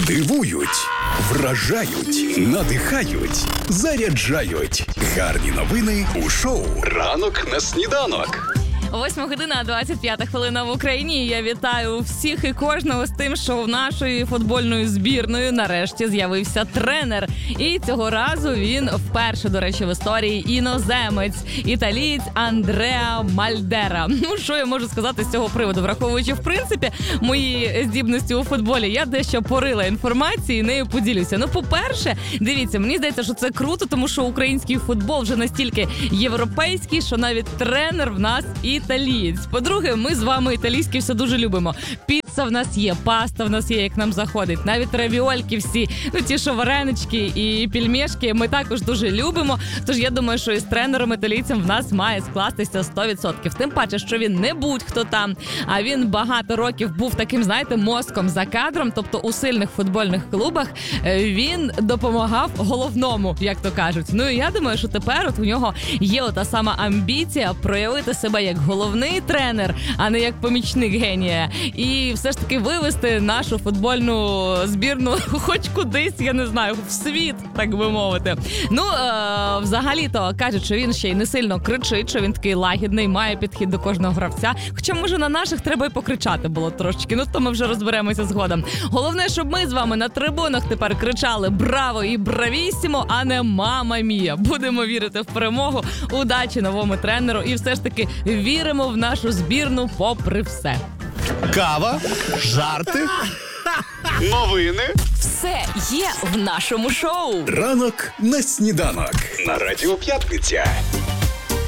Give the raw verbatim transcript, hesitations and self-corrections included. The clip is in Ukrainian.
Дивують, вражають, надихають, заряджають. Гарні новини у шоу «Ранок на сніданок». Восьма година, двадцять п'ята хвилина в Україні. Я вітаю всіх і кожного з тим, що в нашої футбольної збірної нарешті з'явився тренер. І цього разу він вперше, до речі, в історії іноземець, італієць Андреа Мальдера. Ну, що я можу сказати з цього приводу? Враховуючи, в принципі, мої здібності у футболі, я дещо порила інформації і нею поділюся. Ну, по-перше, дивіться, мені здається, що це круто, тому що український футбол вже настільки європейський, що навіть тренер в нас італієць. По-друге, ми з вами італійські все дуже любимо. Піца в нас є, паста в нас є, як нам заходить. Навіть равіольки всі, ну ті, що варенички і пельмешки, ми також дуже любимо. Тож я думаю, що із тренером італійцем в нас має скластися сто відсотків. Тим паче, що він не будь-хто там, а він багато років був таким, знаєте, мозком за кадром, тобто у сильних футбольних клубах він допомагав головному, як то кажуть. Ну і я думаю, що тепер от у нього є ота сама амбіція проявити себе як головний тренер, а не як помічник генія. І все ж таки вивести нашу футбольну збірну хоч кудись, я не знаю, в світ, так би мовити. Ну, е- взагалі-то кажуть, що він ще й не сильно кричить, що він такий лагідний, має підхід до кожного гравця. Хоча, може, на наших треба й покричати було трошечки. Ну, то ми вже розберемося згодом. Головне, щоб ми з вами на трибунах тепер кричали «Браво» і «Бравісімо», а не «Мама мія». Будемо вірити в перемогу. Удачі новому тренеру і все ж таки віримо в нашу збірну попри все. Кава, жарти, новини. Все є в нашому шоу. «Ранок на сніданок» на Радіо П'ятниця.